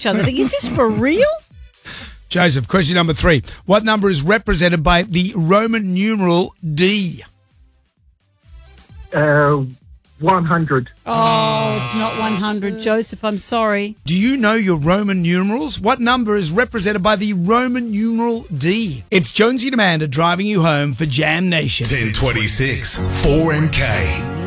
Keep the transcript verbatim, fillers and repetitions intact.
each other. Think, is this for real? Joseph, question number three. What number is represented by the Roman numeral D? Uh, one hundred. Oh, it's not one hundred. Joseph, I'm sorry. Do you know your Roman numerals? What number is represented by the Roman numeral D? It's Jonesy and Amanda driving you home for Jam Nation. ten twenty-six, four M K.